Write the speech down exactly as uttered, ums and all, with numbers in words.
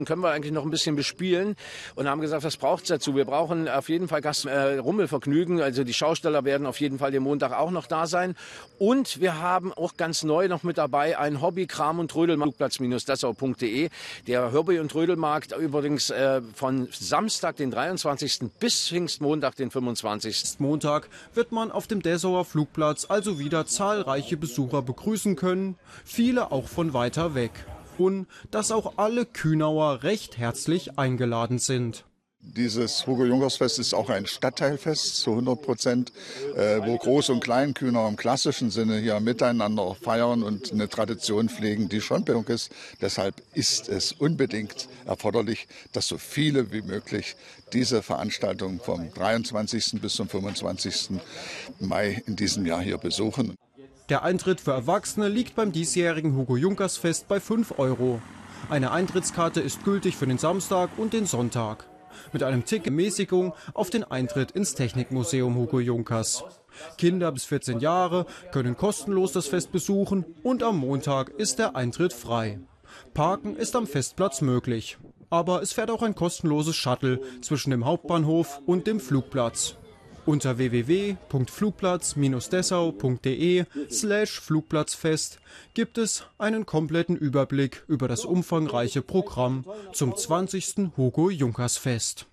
können wir eigentlich noch ein bisschen bespielen und haben gesagt, was braucht es dazu? Wir brauchen auf jeden Fall Gast äh, Rummelvergnügen, also die Schausteller werden auf jeden Fall den Montag auch noch da sein und wir haben auch ganz neu noch mit dabei ein Hobby, Kram und Trödelmarkt, flugplatz Dessau punkt de. Der Hobby- und Trödelmarkt übrigens äh, von Samstag, den dreiundzwanzigsten bis Pfingstmontag, den fünfundzwanzigsten Montag wird man auf dem Dessauer Flugplatz also wieder zahlreiche Besucher begrüßen können, viele auch von weiter weg. Und dass auch alle Kühnauer recht herzlich eingeladen sind. Dieses Hugo-Junkers-Fest ist auch ein Stadtteilfest zu hundert Prozent, äh, wo Groß- und Kleinkühner im klassischen Sinne hier miteinander feiern und eine Tradition pflegen, die schon bekannt ist. Deshalb ist es unbedingt erforderlich, dass so viele wie möglich diese Veranstaltung vom dreiundzwanzigsten bis zum fünfundzwanzigsten Mai in diesem Jahr hier besuchen. Der Eintritt für Erwachsene liegt beim diesjährigen Hugo-Junkers-Fest bei fünf Euro. Eine Eintrittskarte ist gültig für den Samstag und den Sonntag. Mit einem Ticket Mäßigung auf den Eintritt ins Technikmuseum Hugo Junkers. Kinder bis vierzehn Jahre können kostenlos das Fest besuchen und am Montag ist der Eintritt frei. Parken ist am Festplatz möglich. Aber es fährt auch ein kostenloses Shuttle zwischen dem Hauptbahnhof und dem Flugplatz. Unter w w w punkt flugplatz Dessau punkt de slash Flugplatzfest gibt es einen kompletten Überblick über das umfangreiche Programm zum zwanzigsten Hugo Junkers Fest.